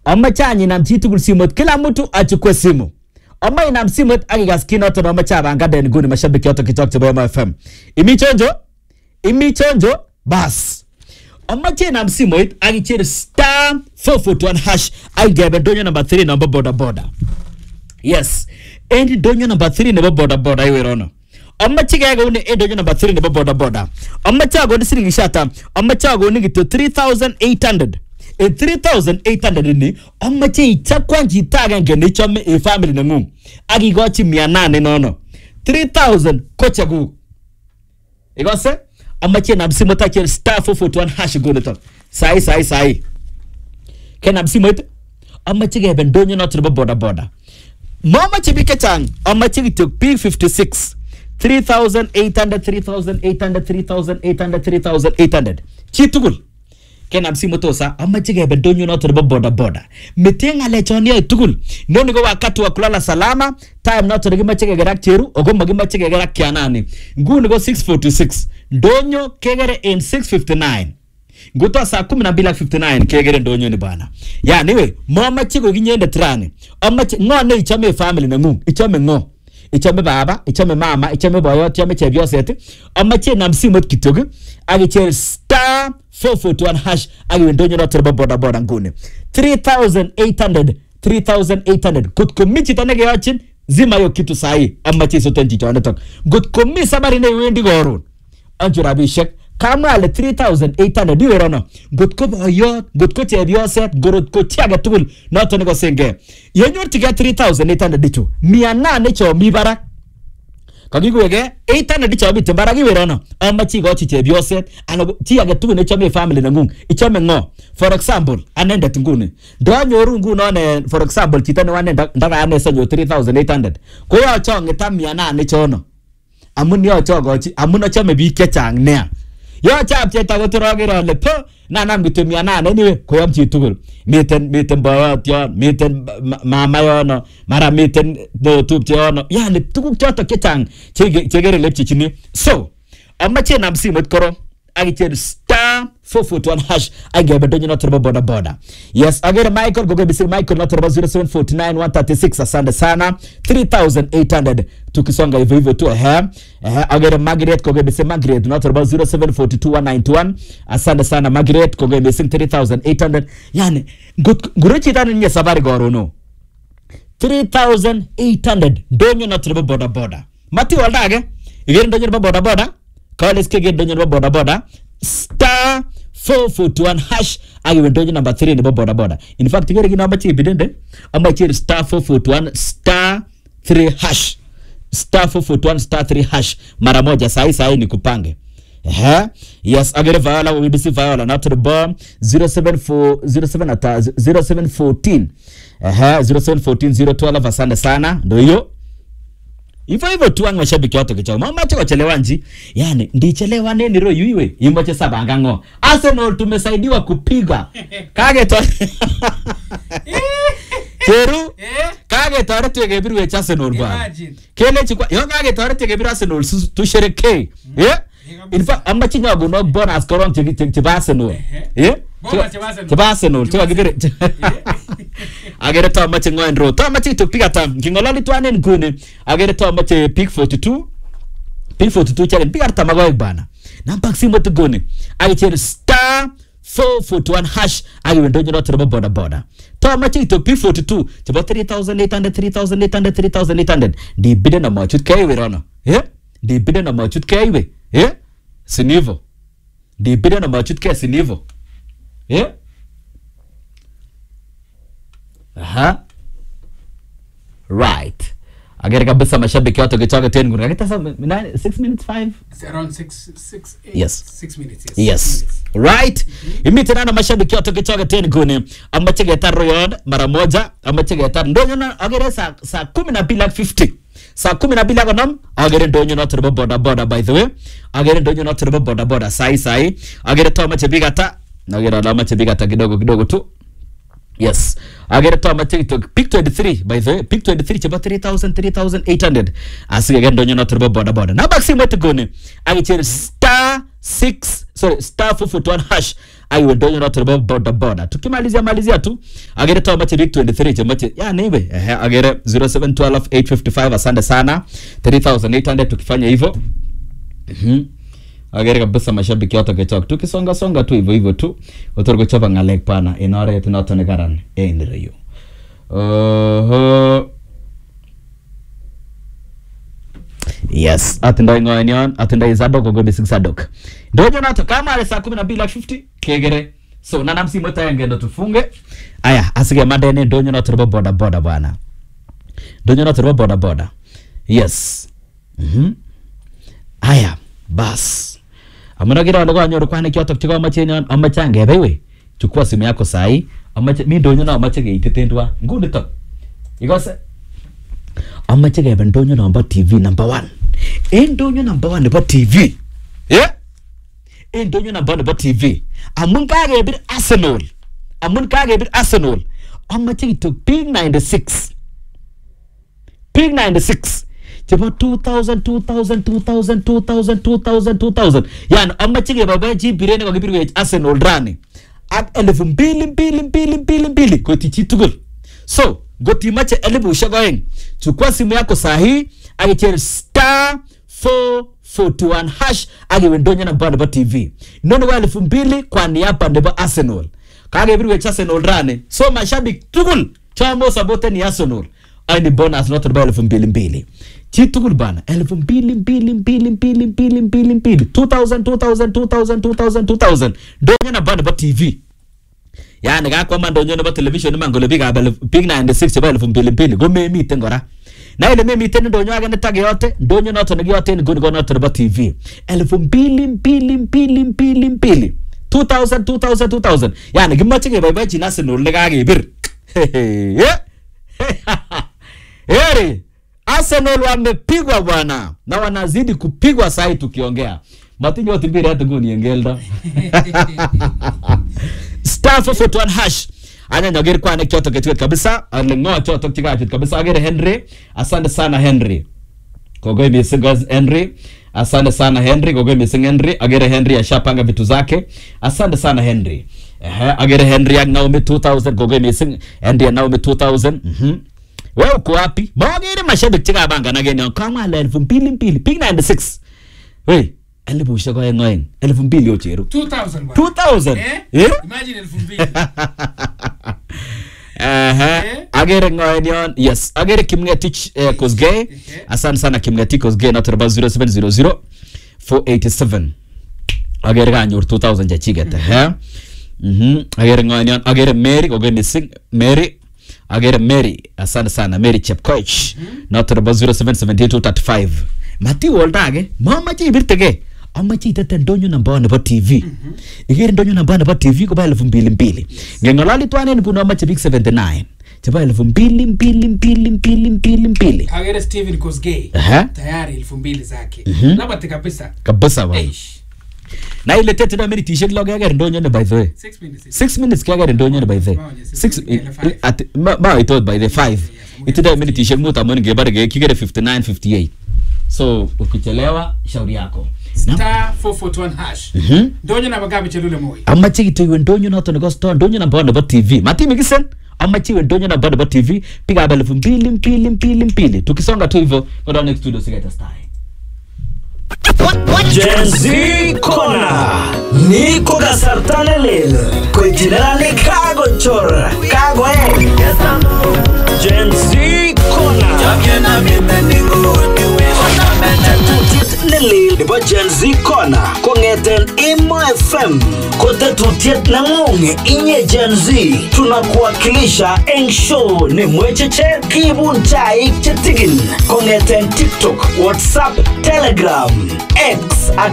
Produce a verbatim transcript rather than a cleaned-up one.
amache anyinam chitugul simot kila mtu achukue simu ama inam simot akigas kinoto na amache abangade nguni mashabiki yote kitok chebo M F M imi chonjo imi chonjo bas amache inam simot akichir star four four one hash agebe donyo number three number boda boda yes endi donyo number three number boda boda iwerono amache gaga une endi donyo number three number boda boda amache agoni siringi shata amache agoni gitu three thousand eight hundred e three thousand eight hundred ni amache ichakwa njitaga ngene chome e family nangu agigochi mia nane nono three thousand kocha gu igose amache na msimu tache star four four one hash go neto sai sai sai kena msimu ite amache gebe ndonyo not riba boda boda mama chibike chang amache gitok P fifty-six three thousand eight hundred three thousand eight hundred three thousand eight hundred three thousand eight hundred chitugul kena msimu tosa amache gebe ndonyo not riba boda boda mitenga lechoni tugul noni go wakati wa kulala salama time not riba mache gebe cheru ogo magi mache gebe kianani nguni go six forty-six ndonyo kegere in six fifty-nine nguto saa kumi na mbili fifty-nine kegere ndonyo ni bana ya niwe mama chiko ginyende trani amache ngo ne ichame family nangu ichame ngo ichame baba ichame mama ichame boyo ichame chebiosete amache na msimu kitogu agiche star four four one hash agi ndonyo no turbo boda boda ngune three thousand eight hundred three thousand eight hundred good komiti tanege yachin zima yo kitu sai amache so twenty chone tok good komi sabari ne wendi gorun anjura bishek kama ale three thousand eight hundred diwerono good ko boyo good ko chebioset gorot ko tiaga tugul not nego senge yenyor tiga three thousand eight hundred dicho mia nane cho mi barak kagigwege eight hundred dicho bi tembara giwerono amachi go chebioset ano tiaga tugul ne chome family nangung ichome ngo for example anende tungune do nyoru nguno ne for example chitane wane ndaga ane sanyo three thousand eight hundred ko yo chonge tam mia nane chono amun yo chogochi amun achome bi kechang ne yo chap cheta go torogero le po na nam gitu mia nane ni ko yam chi tugul miten miten bayot yon miten mama yono mara miten do tup yono yani tuguk choto kechang chege chegere lepchi chini so amache nam simot koro agiche star four four one hash agebe donyo not turbo boda boda yes agere Michael gogo bisir Michael not turbo zero seven four nine one three six asante sana three thousand eight hundred tukisonga hivyo hivyo tu eh eh agere Margaret gogo bisir Margaret not turbo zero seven four two one nine one asante sana Margaret gogo bisir three thousand eight hundred yani guruchi tani nye sabari gorono three thousand eight hundred donyo not turbo boda boda mati waldage igere donyo turbo boda boda Callis kege donyo boda boda star four four one hash agi donyo number three ni boda boda in fact igere gina amachi bidende amachi star four four one star three hash star four four one star three hash mara moja sai sai ni kupange eh yes agere Viola we bisi Viola not the bomb zero seven four zero seven ata zero seven one four eh zero seven one four zero one two asante sana ndio hiyo Ifa hivyo tu wangu mashabiki wote kichao. Mama chako chelewa nji. Yani ndichelewa neni ro yuiwe. Imboche sabanga ngo. Arsenal tumesaidiwa kupiga. Kage to. Teru. Kage tore tuwe biru we Arsenal bwana. Kele chikwa. Yo kage tore tuwe biru Arsenal tu shereke. Eh? In fact amma chinya go no bonus koron chiki chiki Arsenal. Eh? Chiki Arsenal. Chiki gibere. Agere to amache ngoendro to amache tupiga tam ngingolali twane ngune agere to amache pick forty-two pick forty-two challenge piga tamago bana namba simo tugone agiche star four four one hash agi ndonyo not robo boda boda to amache to pick forty-two chabo three thousand eight hundred three thousand eight hundred three thousand eight hundred di bide na machut kaiwe rono eh di bide na machut kaiwe eh sinivo di bide na machut kai sinivo eh Aha. Right. Agere kabisa mashabiki wote kichoka tena ngura. Ageta six minutes five. It's around six six eight. Yes. six minutes. Yes. Yes. Six minutes. Right. Mm-hmm. Imi tena na mashabiki wote kichoka tena ngune. Amachege taro yon mara moja. Amachege taro ndonyo na agere sa sa kumi na mbili fifty. Sa kumi na mbili agonam. Agere ndonyo na turbo boda boda by the way. Agere ndonyo na turbo boda boda sai sai. Agere to amache ta. Agere na amache ta kidogo kidogo tu. Yes. Agere to amache to pick twenty-three by the way. Pick twenty-three chaba three thousand three thousand eight hundred. Asige gendo nyo na turbo boda boda. Na baksi mwetu gone. Agiche star six sorry star four four one hash. aiwe ndonyo noto nebo boda boda. Tukimalizia malizia tu agere toa mache big twenty-three che mache ya niwe ehe agere zero seven one two eight five five asante sana three thousand eight hundred tukifanya hivyo. Mhm. Agere kabisa mashabiki yote ketok tukisonga songa tu hivyo hivyo tu utorgo chapa ngalek pana inore yetu noto ne garan e ndireyo. Uh, yes, atindai ngoanyon, atindai Zadok ogombe six Zadok. Ndonyo nato kama ale saa kumi na mbili fifty kegere. So nana msimu tayenge ndo tufunge. Aya, asige madene ndonyo nato robo boda boda bwana. Ndonyo nato robo boda boda. Yes. Mhm. Aya, bas. Amuna gira ndo kwa nyoru kwa ne kyoto chiko amachenyon amachange bewe. Chukua simu yako sahi. Amache mi ndonyo na amache ge itetendwa. Nguni to. Igose amache ge ndonyo number T V number one. E ndonyo number one nebo T V. Yeah? E ndonyo number one nebo T V. Amun ka ge bir Arsenal. Amun ka ge bir Arsenal. Amache ge to Pig ninety-six. Pig ninety-six. Chebo two thousand two thousand two thousand two thousand two thousand two thousand. Yani amache ge baba ji birene ko gibir we Arsenal rani. Ak elefu mbili mbili mbili mbili mbili koti chitugul. So goti mache elefu shagoeng. Chukua simu yako sahi agichel star four forty-one hash agi wendonya na banda ba T V. Nono wa elefu mbili kwa niaba ndeba Arsenal. Kage everywhere Arsenal rane. So mashabiki tugul chamo sabote ni Arsenal. Ani bonus not ba elefu mbili mbili. Chitugul bana elefu mbili mbili mbili mbili mbili mbili mbili two thousand two thousand two thousand two thousand two thousand ndonyo na banda ba T V. Yani ga kwa mandonyo na ba television mangolo biga ba Pig ninety-six ba elefu mbili mbili go me meet ngora. Na ile me meet ndonyo aga netage yote ndonyo noto ngi yote ni guni go noto ba T V. Elefu mbili mbili mbili mbili mbili two thousand two thousand two thousand. Yani gimache ge baba jina Arsenal le ga ge bir. Eri Arsenal wamepigwa bwana na wanazidi kupigwa sasa tukiongea. Matinyo timbiri hata guni engelda. Star four forty-one hash. Anya nyageri kwa nekyoto ketu kabisa. Alengoa choto kigacho kabisa agere Henry. Asante sana Henry. Kogoi misingas Henry. Asante sana Henry. Kogoi mising Henry. Agere Henry ashapanga vitu zake. Asante sana Henry. Eh agere Henry ya Naomi two thousand. Kogoi mising Henry ya Naomi two thousand. Mhm. Wewe uko wapi? Mwagere mashabiki chika banga na geni kama elfu mbili mbili Pig ninety-six. Hey, elefu shako ya ngoeng. Elfu mbili ochero. two thousand. two thousand. Eh? Eh? Imagine elfu mbili. Aha. Agere ngoen yes. Agere Kimngetich uh, Kosgei. Asante sana Kimngetich Kosgei na turba zero seven zero zero four eight seven. Agere ganyor two thousand ja chigete. Ha. Mhm. Agere ngoen agere Mary Kogoi missing Mary. Agere Mary, asante sana Mary Chepkoech. Mm -hmm. Na turba zero seven seven eight two three five. Mati woldage, mama chi birtege. Amma chi tete ndonyo number one ba T V. Mm -hmm. Igere ndonyo number one ba T V ko ba elfu mbili mbili. Ngengolali twane ni puno mache big seventy-nine. Chaba elfu mbili mbili mbili mbili mbili mbili. Agere Steven Kosgei. Uh -huh. Tayari elfu mbili zake. Mm -hmm. Labda kabisa. Kabisa wa. Na ile tete na meri t-shirt logo agere ndonyo ne by the way. six minutes. six minutes kya agere ndonyo ne by the way. six at ma ito by the five. Ito da meri t-shirt muta moni gebare ge kigere fifty-nine fifty-eight. So ukichelewa shauri yako. Star four forty-one hash. Mhm. Ndonyo na bagabi chelule moi. Amma chi to iwe ndonyo na to nego store ndonyo na banda ba T V. Mati mikisen amma chi iwe ndonyo na banda ba T V piga elfu mbili mbili mbili mbili. Tukisonga tu hivyo kwa next studio sigeta style. Gen Z Corner Niko kasartane lel Koi generali kago chor Kago eh Gen Z Corner Jagena mime ningu Nili Nipo Gen Z Corner Kongeten Imo F M Kote tutiet na ngunge Inye Gen Z Tunakuwakilisha Eng show ni mwecheche Kibun chai chetigin Kongeten TikTok, WhatsApp, Telegram X